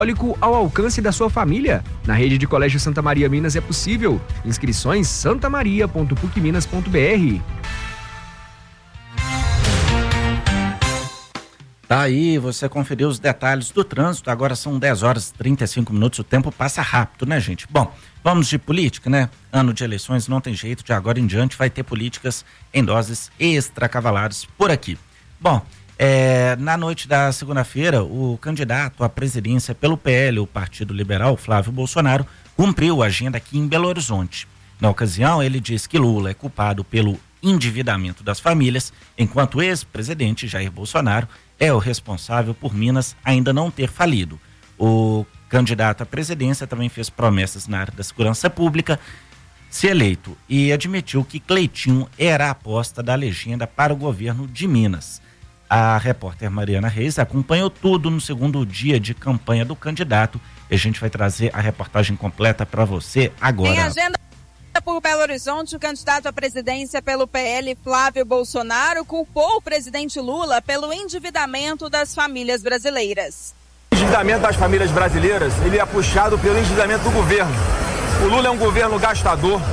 ao alcance da sua família. Na rede de Colégio Santa Maria Minas é possível. Inscrições santamaria.pucminas.br. Tá aí, você conferiu os detalhes do trânsito. Agora são 10 horas e 35 minutos, o tempo passa rápido, né, gente? Bom, vamos de política, né? Ano de eleições, não tem jeito, de agora em diante vai ter políticas em doses extracavalares por aqui. Bom, na noite da segunda-feira, o candidato à presidência pelo PL, o Partido Liberal, Flávio Bolsonaro, cumpriu a agenda aqui em Belo Horizonte. Na ocasião, ele disse que Lula é culpado pelo endividamento das famílias, enquanto o ex-presidente Jair Bolsonaro é o responsável por Minas ainda não ter falido. O candidato à presidência também fez promessas na área da segurança pública, se eleito, e admitiu que Cleitinho era a aposta da legenda para o governo de Minas. A repórter Mariana Reis acompanhou tudo no segundo dia de campanha do candidato e a gente vai trazer a reportagem completa para você agora. Em agenda por Belo Horizonte, o candidato à presidência pelo PL, Flávio Bolsonaro, culpou o presidente Lula pelo endividamento das famílias brasileiras. O endividamento das famílias brasileiras, ele é puxado pelo endividamento do governo. O Lula é um governo gastador,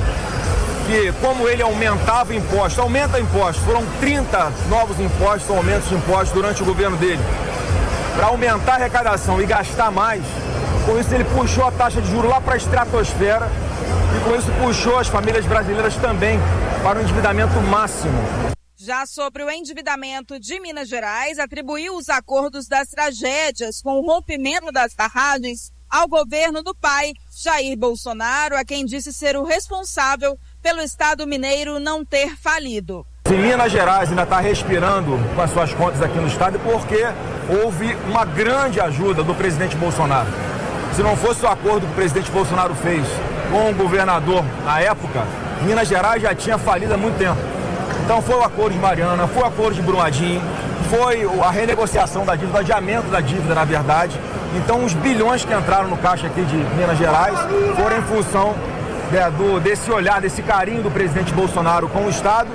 que como ele aumenta impostos, foram 30 novos impostos, aumentos de impostos durante o governo dele. Para aumentar a arrecadação e gastar mais, com isso ele puxou a taxa de juros lá para a estratosfera e com isso puxou as famílias brasileiras também para o endividamento máximo. Já sobre o endividamento de Minas Gerais, atribuiu os acordos das tragédias com o rompimento das barragens ao governo do pai, Jair Bolsonaro, a quem disse ser o responsável pelo Estado mineiro não ter falido. Se Minas Gerais ainda está respirando com as suas contas aqui no Estado, porque houve uma grande ajuda do presidente Bolsonaro. Se não fosse o acordo que o presidente Bolsonaro fez com o governador na época, Minas Gerais já tinha falido há muito tempo. Então foi o acordo de Mariana, foi o acordo de Brumadinho, foi a renegociação da dívida, o adiamento da dívida, na verdade. Então os bilhões que entraram no caixa aqui de Minas Gerais foram em função desse olhar, desse carinho do presidente Bolsonaro com o Estado.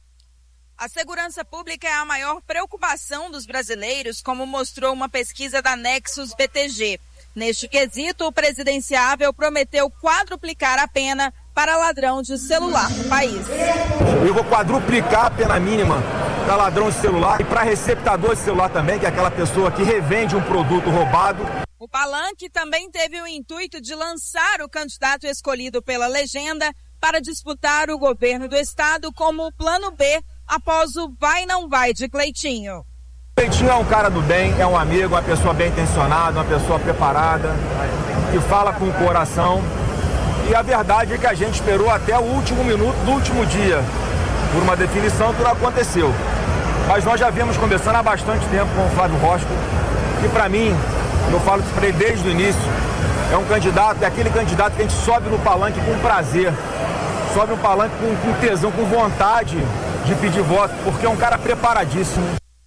A segurança pública é a maior preocupação dos brasileiros, como mostrou uma pesquisa da Nexus BTG. Neste quesito, o presidenciável prometeu quadruplicar a pena para ladrão de celular no país. Eu vou quadruplicar a pena mínima para ladrão de celular e para receptador de celular também, que é aquela pessoa que revende um produto roubado. O Palanque também teve o intuito de lançar o candidato escolhido pela legenda para disputar o governo do estado como plano B após o vai-não vai de Cleitinho. Cleitinho é um cara do bem, é um amigo, uma pessoa bem intencionada, uma pessoa preparada, que fala com o coração. E a verdade é que a gente esperou até o último minuto do último dia por uma definição que não aconteceu. Mas nós já viemos conversando há bastante tempo com o Flávio Rosco, que para mim, eu falo isso para ele desde o início, é um candidato, é aquele candidato que a gente sobe no palanque com prazer, sobe no palanque com tesão, com vontade de pedir voto, porque é um cara preparadíssimo.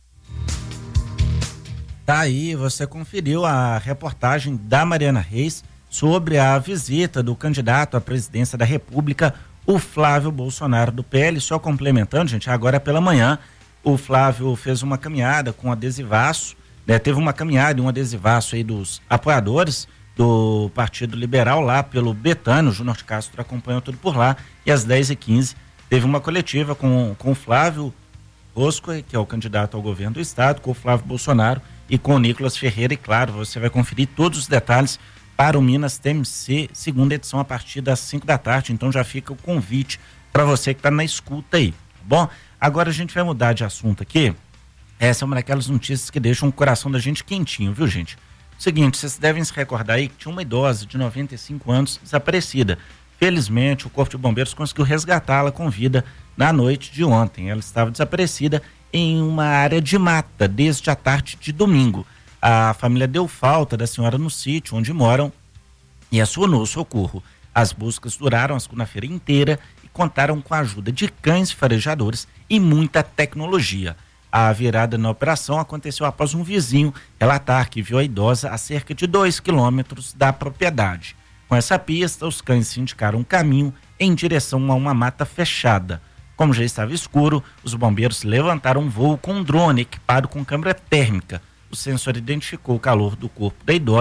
Tá aí, você conferiu a reportagem da Mariana Reis sobre a visita do candidato à presidência da República, o Flávio Bolsonaro do PL. Só complementando, gente, agora pela manhã, o Flávio fez uma caminhada com adesivaço, né? Teve uma caminhada e um adesivaço aí dos apoiadores do Partido Liberal lá pelo Betânia. O Júnior de Castro acompanhou tudo por lá, e às 10h15 teve uma coletiva com o Flávio Rosco, que é o candidato ao governo do estado, com o Flávio Bolsonaro e com o Nicolas Ferreira. E claro, você vai conferir todos os detalhes para o Minas TMC, segunda edição, a partir das 5 da tarde. Então já fica o convite para você que está na escuta aí, tá bom? Agora a gente vai mudar de assunto aqui. Essa é uma daquelas notícias que deixam o coração da gente quentinho, viu, gente? Seguinte, vocês devem se recordar aí que tinha uma idosa de 95 anos desaparecida. Felizmente, o Corpo de Bombeiros conseguiu resgatá-la com vida na noite de ontem. Ela estava desaparecida em uma área de mata desde a tarde de domingo. A família deu falta da senhora no sítio onde moram e acionou o socorro. As buscas duraram a segunda-feira inteira e contaram com a ajuda de cães farejadores e muita tecnologia. A virada na operação aconteceu após um vizinho relatar que viu a idosa a cerca de 2 quilômetros da propriedade. Com essa pista, os cães se indicaram um caminho em direção a uma mata fechada. Como já estava escuro, os bombeiros levantaram um voo com um drone equipado com câmera térmica. O sensor identificou o calor do corpo da idosa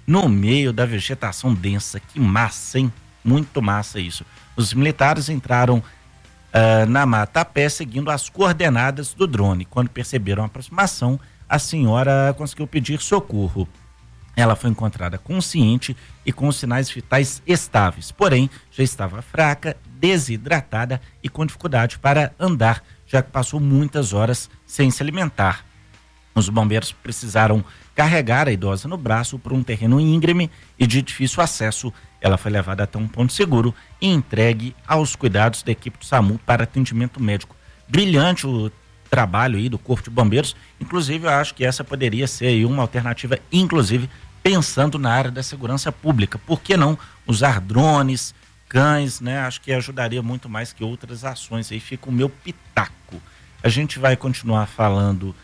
no meio da vegetação densa. Que massa, hein? Muito massa isso. Os militares entraram na mata a pé, seguindo as coordenadas do drone. Quando perceberam a aproximação, a senhora conseguiu pedir socorro. Ela foi encontrada consciente e com os sinais vitais estáveis, porém já estava fraca, desidratada e com dificuldade para andar, já que passou muitas horas sem se alimentar. Os bombeiros precisaram carregar a idosa no braço por um terreno íngreme e de difícil acesso. Ela foi levada até um ponto seguro e entregue aos cuidados da equipe do SAMU para atendimento médico. Brilhante o trabalho aí do Corpo de Bombeiros. Inclusive, eu acho que essa poderia ser aí uma alternativa, inclusive pensando na área da segurança pública. Por que não usar drones, cães, né? Acho que ajudaria muito mais que outras ações. Aí fica o meu pitaco. A gente vai continuar falando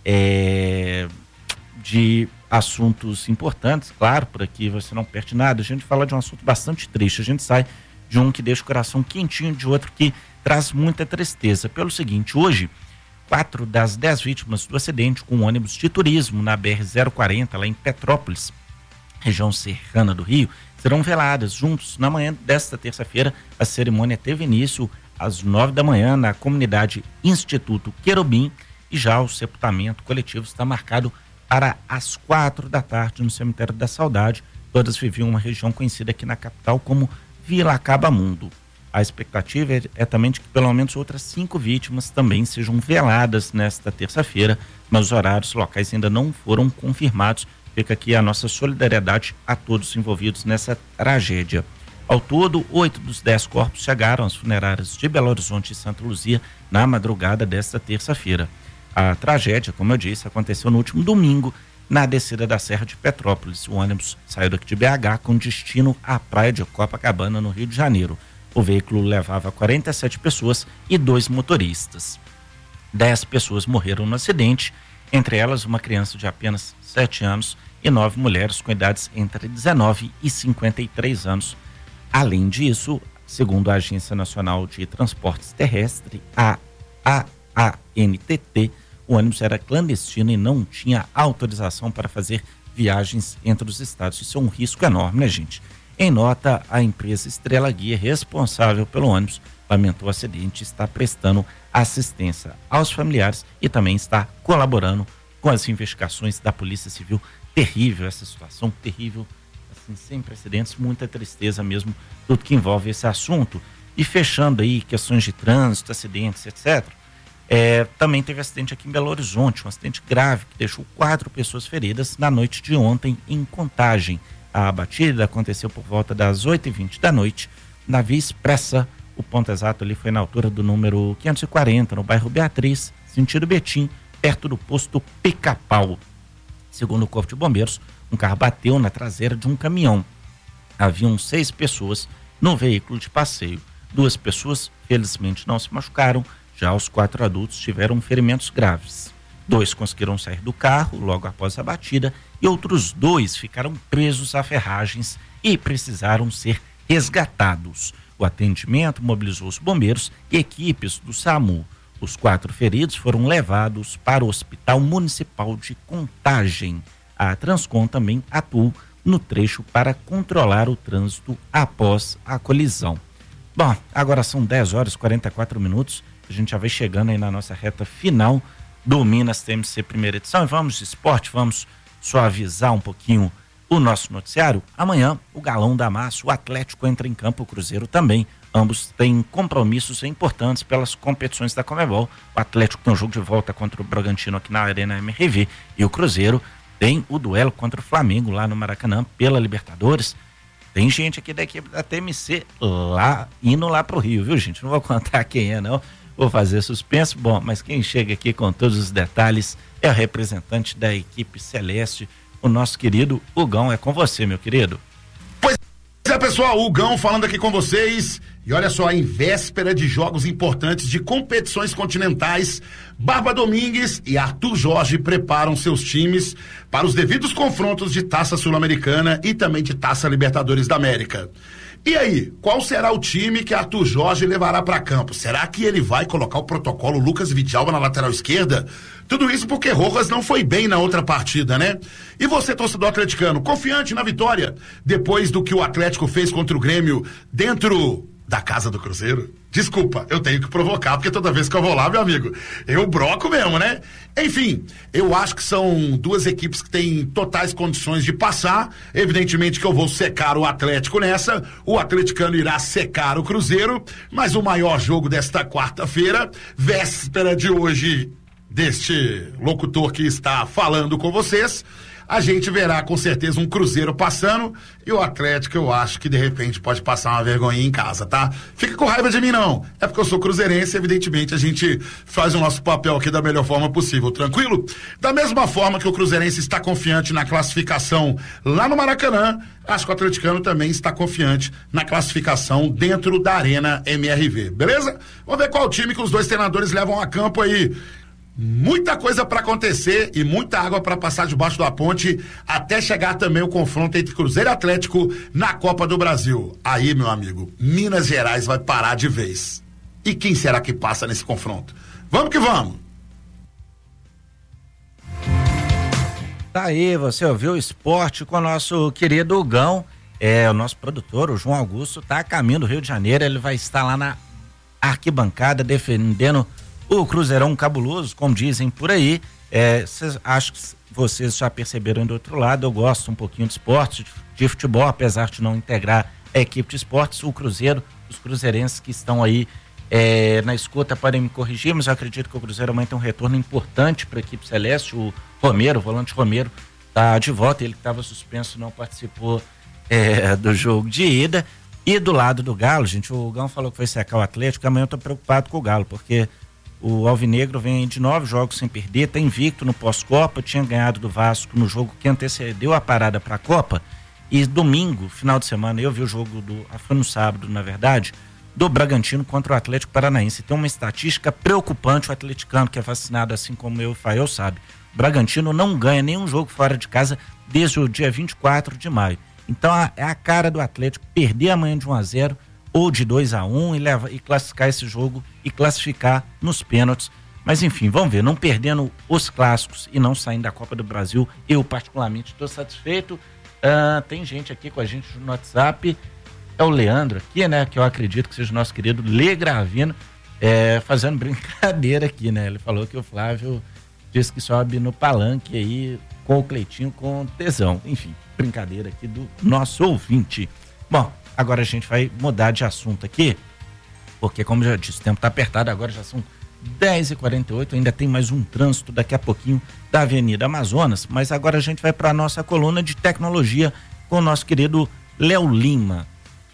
de assuntos importantes, claro, por aqui você não perde nada. A gente fala de um assunto bastante triste. A gente sai de um que deixa o coração quentinho, de outro que traz muita tristeza. Pelo seguinte, hoje, 4 das 10 vítimas do acidente com um ônibus de turismo na BR-040, lá em Petrópolis, região serrana do Rio, serão veladas juntos na manhã desta terça-feira. A cerimônia teve início às 9 da manhã na comunidade Instituto Querubim e já o sepultamento coletivo está marcado para as 4 da tarde no Cemitério da Saudade. Todas viviam uma região conhecida aqui na capital como Vila Acabamundo. A expectativa é também de que pelo menos outras 5 vítimas também sejam veladas nesta terça-feira, mas os horários locais ainda não foram confirmados. Fica aqui a nossa solidariedade a todos envolvidos nessa tragédia. Ao todo, 8 dos 10 corpos chegaram às funerárias de Belo Horizonte e Santa Luzia na madrugada desta terça-feira. A tragédia, como eu disse, aconteceu no último domingo na descida da Serra de Petrópolis. O ônibus saiu daqui de BH com destino à praia de Copacabana, no Rio de Janeiro. O veículo levava 47 pessoas e 2 motoristas. 10 pessoas morreram no acidente, entre elas uma criança de apenas 7 anos e 9 mulheres com idades entre 19 e 53 anos. Além disso, segundo a Agência Nacional de Transportes Terrestres, a ANTT, o ônibus era clandestino e não tinha autorização para fazer viagens entre os estados. Isso é um risco enorme, né, gente? Em nota, a empresa Estrela Guia, responsável pelo ônibus, lamentou o acidente e está prestando assistência aos familiares e também está colaborando com as investigações da Polícia Civil. Terrível essa situação, terrível, assim, sem precedentes, muita tristeza mesmo, tudo que envolve esse assunto. E fechando aí questões de trânsito, acidentes, etc., também teve acidente aqui em Belo Horizonte, um acidente grave que deixou 4 pessoas feridas na noite de ontem em Contagem. A batida aconteceu por volta das 8h20 da noite na Via Expressa. O ponto exato ali foi na altura do número 540, no bairro Beatriz, sentido Betim, perto do posto Pica-Pau. Segundo o Corpo de Bombeiros, um carro bateu na traseira de um caminhão. Haviam 6 pessoas no veículo de passeio. 2 pessoas, felizmente, não se machucaram. Já os 4 adultos tiveram ferimentos graves. 2 conseguiram sair do carro logo após a batida e outros 2 ficaram presos a ferragens e precisaram ser resgatados. O atendimento mobilizou os bombeiros e equipes do SAMU. Os 4 feridos foram levados para o Hospital Municipal de Contagem. A Transcom também atuou no trecho para controlar o trânsito após a colisão. Bom, agora são 10h44. A gente já vai chegando aí na nossa reta final do Minas TMC primeira edição. E vamos de esporte, vamos suavizar um pouquinho o nosso noticiário. Amanhã, o Galão da Massa, o Atlético entra em campo, o Cruzeiro também. Ambos têm compromissos importantes pelas competições da Conmebol. O Atlético tem um jogo de volta contra o Bragantino aqui na Arena MRV. E o Cruzeiro tem o duelo contra o Flamengo lá no Maracanã pela Libertadores. Tem gente aqui da equipe da TMC lá, indo lá pro Rio, viu, gente? Não vou contar quem é, não. Vou fazer suspense. Bom, mas quem chega aqui com todos os detalhes é o representante da equipe celeste, o nosso querido Hugão. É com você, meu querido. Pois é, pessoal, Hugão falando aqui com vocês. E olha só, em véspera de jogos importantes de competições continentais, Barba Domingues e Arthur Jorge preparam seus times para os devidos confrontos de Taça Sul-Americana e também de Taça Libertadores da América. E aí, qual será o time que Arthur Jorge levará para campo? Será que ele vai colocar o protocolo Lucas Vidalba na lateral esquerda? Tudo isso porque Rojas não foi bem na outra partida, né? E você, torcedor atleticano, confiante na vitória depois do que o Atlético fez contra o Grêmio dentro da casa do Cruzeiro? Desculpa, eu tenho que provocar, porque toda vez que eu vou lá, meu amigo, eu broco mesmo, né? Enfim, eu acho que são duas equipes que têm totais condições de passar. Evidentemente que eu vou secar o Atlético nessa, o atleticano irá secar o Cruzeiro, mas o maior jogo desta quarta-feira, véspera de hoje, deste locutor que está falando com vocês, a gente verá com certeza um Cruzeiro passando e o Atlético eu acho que de repente pode passar uma vergonhinha em casa, tá? Fica com raiva de mim não, é porque eu sou cruzeirense, evidentemente a gente faz o nosso papel aqui da melhor forma possível, tranquilo? Da mesma forma que o cruzeirense está confiante na classificação lá no Maracanã, acho que o atleticano também está confiante na classificação dentro da Arena MRV, beleza? Vamos ver qual time que os dois treinadores levam a campo aí. Muita coisa para acontecer e muita água para passar debaixo da ponte até chegar também o confronto entre Cruzeiro e Atlético na Copa do Brasil. Aí, meu amigo, Minas Gerais vai parar de vez. E quem será que passa nesse confronto? Vamos que vamos! Tá aí, você ouviu o esporte com o nosso querido Gão, o nosso produtor, o João Augusto, tá a caminho do Rio de Janeiro, ele vai estar lá na arquibancada defendendo o Cruzeirão cabuloso, como dizem por aí. Acho que vocês já perceberam do outro lado, eu gosto um pouquinho de esporte, de futebol, apesar de não integrar a equipe de esportes. O Cruzeiro, os cruzeirenses que estão aí na escuta podem me corrigir, mas eu acredito que o Cruzeiro amanhã tem um retorno importante para a equipe celeste. O Romero, o volante Romero, está de volta, ele que estava suspenso não participou do jogo de ida. E do lado do Galo, gente, o Gão falou que foi secar o Atlético, amanhã eu estou preocupado com o Galo, porque o Alvinegro vem de 9 jogos sem perder, está invicto no pós-Copa, tinha ganhado do Vasco no jogo que antecedeu a parada para a Copa. E domingo, final de semana, eu vi o jogo foi no sábado, na verdade, do Bragantino contra o Atlético Paranaense. Tem uma estatística preocupante, o atleticano que é vacinado assim como eu e o Fael sabe. O Bragantino não ganha nenhum jogo fora de casa desde o dia 24 de maio. Então é a cara do Atlético perder amanhã de 1-0 ou de 2-1 e classificar esse jogo e classificar nos pênaltis. Mas enfim, vamos ver, não perdendo os clássicos e não saindo da Copa do Brasil, eu particularmente estou satisfeito. Tem gente aqui com a gente no WhatsApp, é o Leandro aqui, né, que eu acredito que seja o nosso querido Lê Gravino, fazendo brincadeira aqui, né, ele falou que o Flávio disse que sobe no palanque aí com o Cleitinho com tesão, enfim, brincadeira aqui do nosso ouvinte. Bom, agora a gente vai mudar de assunto aqui, porque como já disse, o tempo está apertado, agora já são 10h48, ainda tem mais um trânsito daqui a pouquinho da Avenida Amazonas, mas agora a gente vai para a nossa coluna de tecnologia com o nosso querido Léo Lima.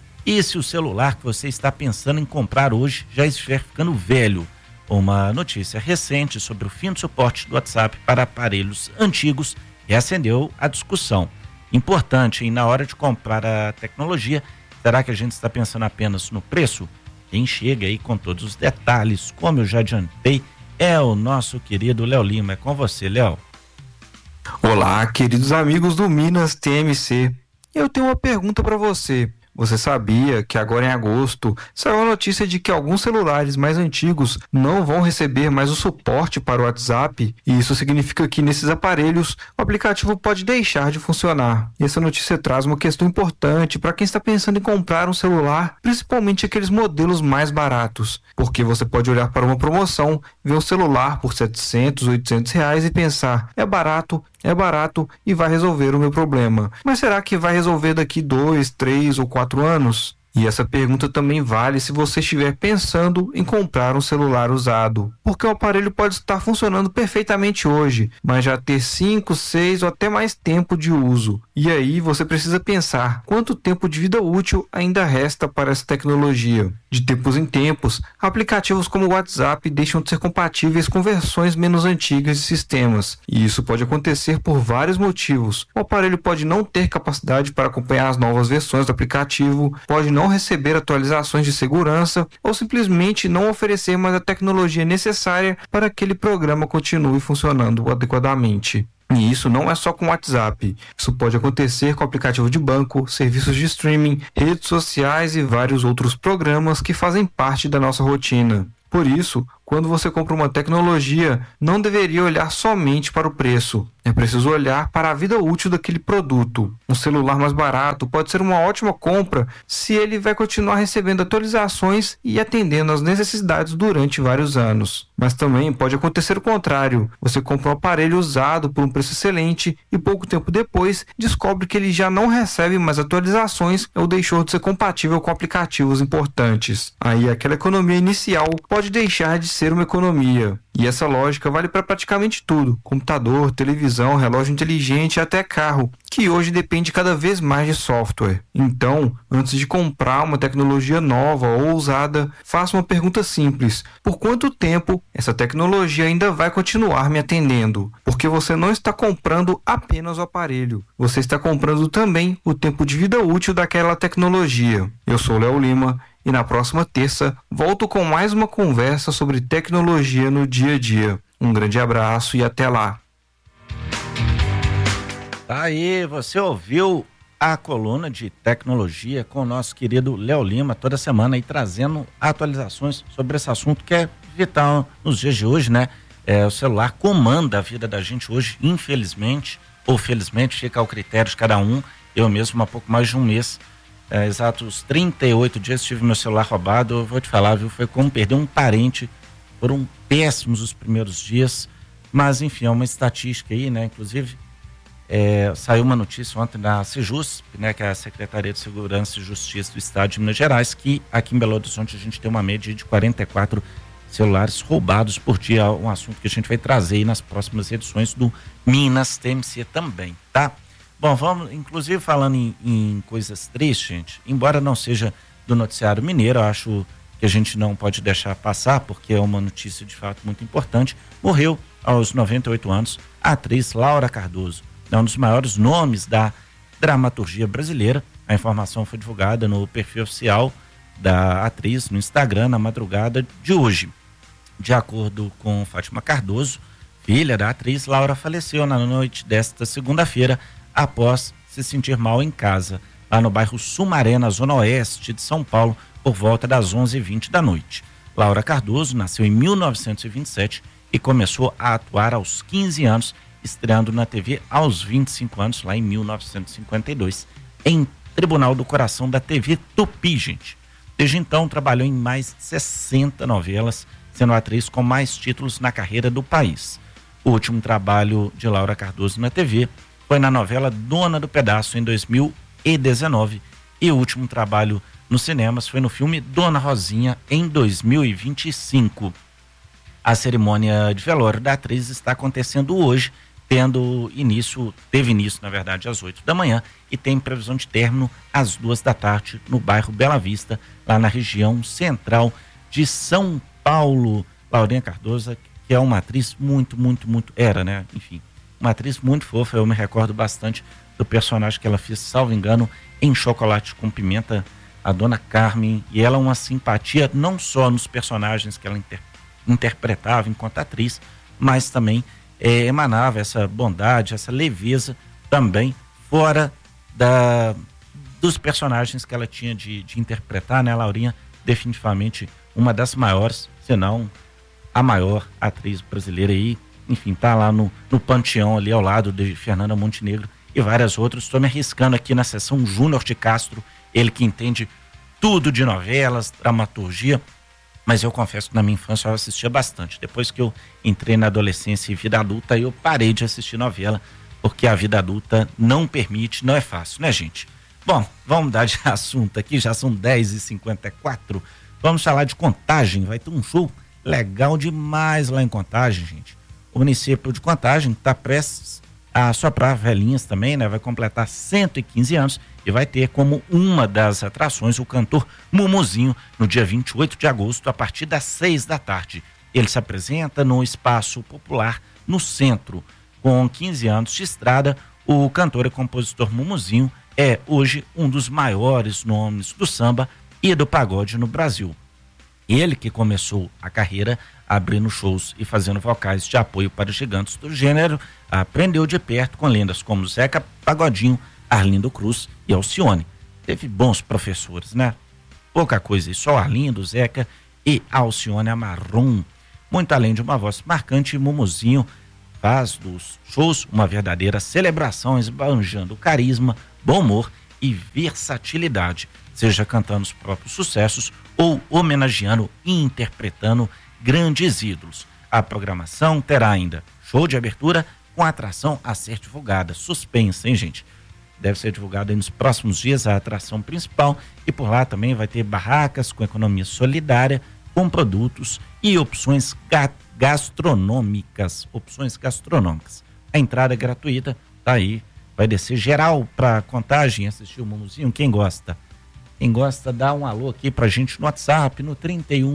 E se o celular que você está pensando em comprar hoje já estiver ficando velho? Uma notícia recente sobre o fim do suporte do WhatsApp para aparelhos antigos reacendeu a discussão. Importante, hein? Na hora de comprar a tecnologia, será que a gente está pensando apenas no preço? Quem chega aí com todos os detalhes, como eu já adiantei, é o nosso querido Léo Lima. É com você, Léo. Olá, queridos amigos do Minas TMC. Eu tenho uma pergunta para você. Você sabia que agora em agosto saiu a notícia de que alguns celulares mais antigos não vão receber mais o suporte para o WhatsApp? E isso significa que nesses aparelhos o aplicativo pode deixar de funcionar. E essa notícia traz uma questão importante para quem está pensando em comprar um celular, principalmente aqueles modelos mais baratos. Porque você pode olhar para uma promoção, ver um celular por R$700, R$800 e pensar, é barato e vai resolver o meu problema. Mas será que vai resolver daqui 2, 3 ou 4 anos? E essa pergunta também vale se você estiver pensando em comprar um celular usado. Porque o aparelho pode estar funcionando perfeitamente hoje, mas já ter 5, 6 ou até mais tempo de uso. E aí você precisa pensar quanto tempo de vida útil ainda resta para essa tecnologia. De tempos em tempos, aplicativos como o WhatsApp deixam de ser compatíveis com versões menos antigas de sistemas. E isso pode acontecer por vários motivos. O aparelho pode não ter capacidade para acompanhar as novas versões do aplicativo, pode não receber atualizações de segurança ou simplesmente não oferecer mais a tecnologia necessária para que aquele programa continue funcionando adequadamente. E isso não é só com o WhatsApp. Isso pode acontecer com aplicativo de banco, serviços de streaming, redes sociais e vários outros programas que fazem parte da nossa rotina. Por isso, quando você compra uma tecnologia, não deveria olhar somente para o preço. É preciso olhar para a vida útil daquele produto. Um celular mais barato pode ser uma ótima compra se ele vai continuar recebendo atualizações e atendendo às necessidades durante vários anos. Mas também pode acontecer o contrário. Você compra um aparelho usado por um preço excelente e pouco tempo depois descobre que ele já não recebe mais atualizações ou deixou de ser compatível com aplicativos importantes. Aí aquela economia inicial pode deixar de ser uma economia. E essa lógica vale para praticamente tudo: computador, televisão, relógio inteligente e até carro, que hoje depende cada vez mais de software. Então, antes de comprar uma tecnologia nova ou usada, faça uma pergunta simples: por quanto tempo essa tecnologia ainda vai continuar me atendendo? Porque você não está comprando apenas o aparelho, você está comprando também o tempo de vida útil daquela tecnologia. Eu sou Léo Lima e na próxima terça volto com mais uma conversa sobre tecnologia no dia a dia. Um grande abraço e até lá. Aí, você ouviu a coluna de tecnologia com o nosso querido Léo Lima, toda semana aí trazendo atualizações sobre esse assunto que é vital nos dias de hoje, né? O celular comanda a vida da gente hoje, infelizmente ou felizmente, fica ao critério de cada um. Eu mesmo, há pouco mais de um mês, exatos 38 dias, tive meu celular roubado. Eu vou te falar, viu, foi como perder um parente. Foram péssimos os primeiros dias, mas enfim, é uma estatística aí, né? Inclusive, saiu uma notícia ontem da Sejusp, né, que é a Secretaria de Segurança e Justiça do Estado de Minas Gerais, que aqui em Belo Horizonte a gente tem uma média de 44 celulares roubados por dia, um assunto que a gente vai trazer aí nas próximas edições do Minas TMC também, tá? Bom, vamos, inclusive falando em coisas tristes, gente, embora não seja do noticiário mineiro, eu acho que a gente não pode deixar passar, porque é uma notícia de fato muito importante. Morreu aos 98 anos a atriz Laura Cardoso, um dos maiores nomes da dramaturgia brasileira. A informação foi divulgada no perfil oficial da atriz no Instagram na madrugada de hoje. De acordo com Fátima Cardoso, filha da atriz, Laura faleceu na noite desta segunda-feira após se sentir mal em casa, lá no bairro Sumaré, na zona oeste de São Paulo, por volta das 11h20 da noite. Laura Cardoso nasceu em 1927 e começou a atuar aos 15 anos, estreando na TV aos 25 anos, lá em 1952, em Tribunal do Coração da TV Tupi, gente. Desde então, trabalhou em mais de 60 novelas, sendo a atriz com mais títulos na carreira do país. O último trabalho de Laura Cardoso na TV foi na novela Dona do Pedaço, em 2019, e o último trabalho nos cinemas foi no filme Dona Rosinha, em 2025. A cerimônia de velório da atriz está acontecendo hoje, teve início, na verdade, às 8 da manhã e tem previsão de término às 2 da tarde no bairro Bela Vista, lá na região central de São Paulo. Laurinha Cardoso, que é uma atriz uma atriz muito fofa. Eu me recordo bastante do personagem que ela fez, salvo engano, em Chocolate com Pimenta, a Dona Carmen, e ela é uma simpatia não só nos personagens que ela interpretava enquanto atriz, mas também emanava essa bondade, essa leveza também fora dos personagens que ela tinha de interpretar, né? Laurinha, definitivamente uma das maiores, se não a maior atriz brasileira aí, enfim, tá lá no panteão ali ao lado de Fernanda Montenegro e várias outras. Estou me arriscando aqui na seção Júnior de Castro, ele que entende tudo de novelas, dramaturgia, mas eu confesso que na minha infância eu assistia bastante. Depois que eu entrei na adolescência e vida adulta, eu parei de assistir novela, porque a vida adulta não permite, não é fácil, né, gente? Bom, vamos mudar de assunto aqui, já são 10h54. Vamos falar de Contagem. Vai ter um show legal demais lá em Contagem, gente. O município de Contagem está prestes a soprar velhinhas também, né? Vai completar 115 anos e vai ter como uma das atrações o cantor Mumuzinho no dia 28 de agosto, a partir das 6 da tarde. Ele se apresenta no Espaço Popular, no centro. Com 15 anos de estrada, o cantor e compositor Mumuzinho é hoje um dos maiores nomes do samba e do pagode no Brasil. Ele que começou a carreira abrindo shows e fazendo vocais de apoio para os gigantes do gênero, aprendeu de perto com lendas como Zeca Pagodinho, Arlindo Cruz e Alcione. Teve bons professores, né? Pouca coisa, e só Arlindo, Zeca e Alcione Amarrum. Muito além de uma voz marcante, Mumuzinho faz dos shows uma verdadeira celebração, esbanjando carisma, bom humor e versatilidade, seja cantando os próprios sucessos ou homenageando e interpretando grandes ídolos. A programação terá ainda show de abertura com atração a ser divulgada. Suspensa, hein, gente? Deve ser divulgada nos próximos dias a atração principal, e por lá também vai ter barracas com economia solidária, com produtos e opções gastronômicas. A entrada é gratuita, tá aí, vai descer geral para Contagem, assistir o Mumuzinho. Quem gosta, dá um alô aqui pra gente no WhatsApp, no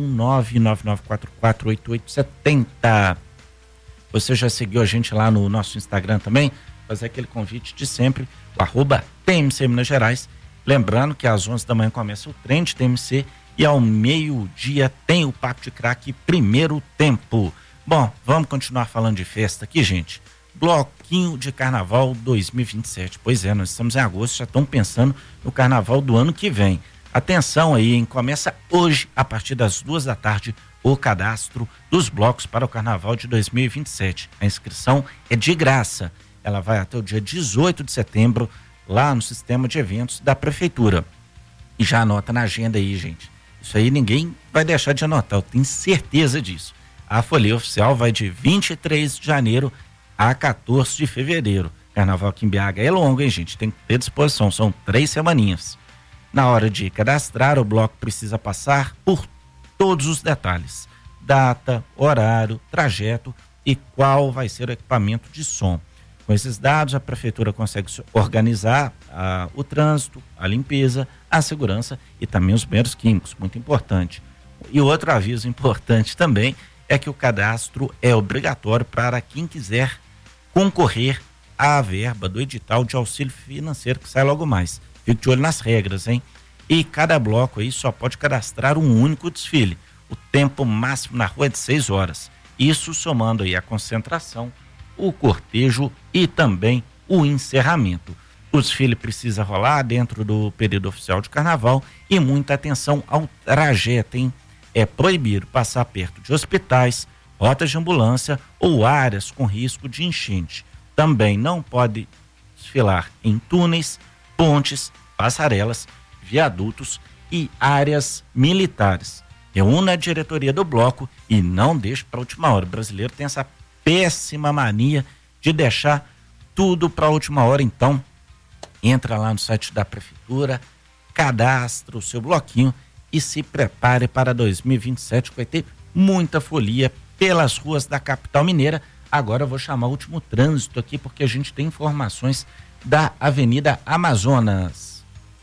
31999448870. Você já seguiu a gente lá no nosso Instagram também? Fazer aquele convite de sempre, o @TMC Minas Gerais. Lembrando que às 11 da manhã começa o Trend TMC e ao meio-dia tem o Papo de Craque Primeiro Tempo. Bom, vamos continuar falando de festa aqui, gente. Bloquinho de Carnaval 2027. Pois é, nós estamos em agosto, já estão pensando no Carnaval do ano que vem. Atenção aí, hein? Começa hoje, a partir das 2 da tarde, o cadastro dos blocos para o Carnaval de 2027. A inscrição é de graça. Ela vai até o dia 18 de setembro, lá no sistema de eventos da Prefeitura. E já anota na agenda aí, gente. Isso aí ninguém vai deixar de anotar, eu tenho certeza disso. A folia oficial vai de 23 de janeiro a 14 de fevereiro. Carnaval aqui em BH é longo, hein, gente? Tem que ter disposição, são 3 semaninhas. Na hora de cadastrar, o bloco precisa passar por todos os detalhes: data, horário, trajeto e qual vai ser o equipamento de som. Com esses dados, a Prefeitura consegue organizar o trânsito, a limpeza, a segurança e também os banheiros químicos, muito importante. E outro aviso importante também é que o cadastro é obrigatório para quem quiser concorrer à verba do edital de auxílio financeiro que sai logo mais. Fique de olho nas regras, hein? E cada bloco aí só pode cadastrar um único desfile. O tempo máximo na rua é de 6 horas. Isso somando aí a concentração, o cortejo e também o encerramento. O desfile precisa rolar dentro do período oficial de carnaval e muita atenção ao trajeto, hein? É proibido passar perto de hospitais, rotas de ambulância ou áreas com risco de enchente. Também não pode desfilar em túneis, pontes, passarelas, viadutos e áreas militares. Reúna a diretoria do bloco e não deixe para a última hora. O brasileiro tem essa péssima mania de deixar tudo para a última hora. Então, entra lá no site da Prefeitura, cadastra o seu bloquinho e se prepare para 2027, que vai ter muita folia pelas ruas da capital mineira. Agora eu vou chamar o último trânsito aqui, porque a gente tem informações da Avenida Amazonas.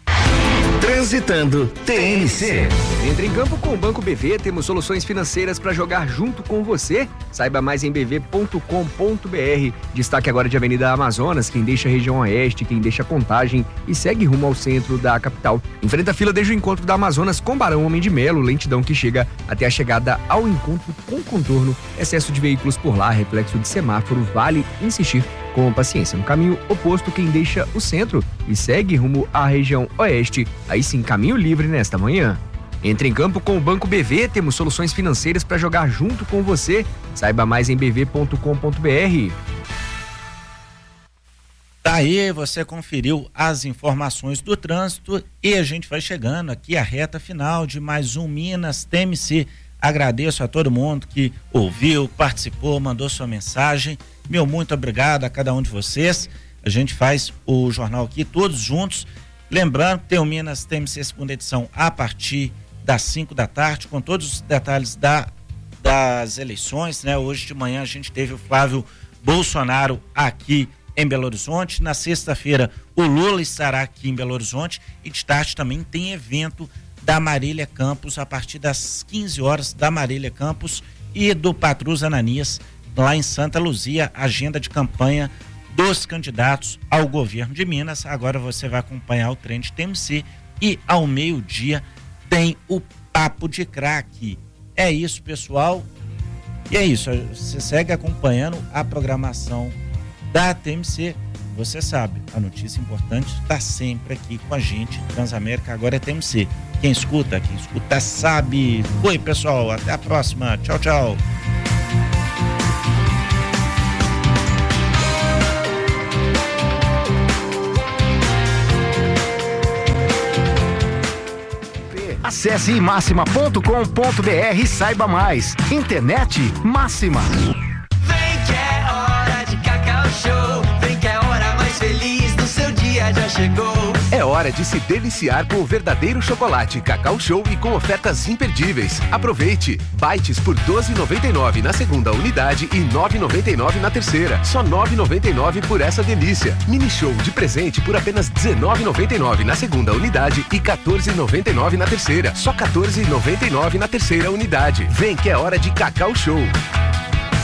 Transitando TMC. Entre em campo com o Banco BV, temos soluções financeiras para jogar junto com você. Saiba mais em bv.com.br. Destaque agora de Avenida Amazonas, quem deixa a região oeste, quem deixa a Contagem e segue rumo ao centro da capital. Enfrenta a fila desde o encontro da Amazonas com Barão Homem de Melo, lentidão que chega até a chegada ao encontro com contorno, excesso de veículos por lá, reflexo de semáforo, vale insistir com paciência. No caminho oposto, quem deixa o centro e segue rumo à região oeste, aí sim, caminho livre nesta manhã. Entre em campo com o Banco BV, temos soluções financeiras para jogar junto com você. Saiba mais em bv.com.br. Tá aí, você conferiu as informações do trânsito e a gente vai chegando aqui à reta final de mais um Minas TMC. Agradeço a todo mundo que ouviu, participou, mandou sua mensagem. Meu muito obrigado a cada um de vocês. A gente faz o jornal aqui todos juntos. Lembrando que tem o Minas TMC segunda edição a partir das 5 da tarde, com todos os detalhes das eleições, né? Hoje de manhã a gente teve o Flávio Bolsonaro aqui em Belo Horizonte. Na sexta-feira o Lula estará aqui em Belo Horizonte e de tarde também tem evento da Marília Campos a partir das 15 horas da Marília Campos e do Patrus Ananias lá em Santa Luzia, agenda de campanha dos candidatos ao governo de Minas. Agora você vai acompanhar o Trend TMC e ao meio-dia tem o Papo de Craque. É isso, pessoal. E é isso, você segue acompanhando a programação da TMC. Você sabe, a notícia importante está sempre aqui com a gente. Transamérica agora é TMC. Quem escuta sabe. Oi, pessoal, até a próxima. Tchau, tchau. Acesse máxima.com.br e saiba mais. Internet Máxima. Vem que é hora de Cacau Show. Vem que é a hora mais feliz do seu dia já chegou. É hora de se deliciar com o verdadeiro chocolate Cacau Show e com ofertas imperdíveis. Aproveite! Bites por R$ 12,99 na segunda unidade e R$ 9,99 na terceira. Só R$ 9,99 por essa delícia. Mini Show de presente por apenas R$ 19,99 na segunda unidade e R$ 14,99 na terceira. Só R$ 14,99 na terceira unidade. Vem que é hora de Cacau Show.